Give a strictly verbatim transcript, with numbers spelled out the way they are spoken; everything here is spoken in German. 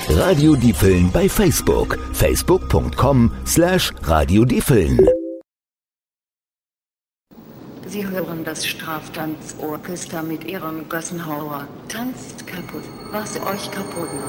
Radio Diefeln bei Facebook. facebook punkt com slash Radio Diefeln. Sie hören das Straftanzorchester mit ihrem Gassenhauer. Tanzt kaputt, was euch kaputt macht.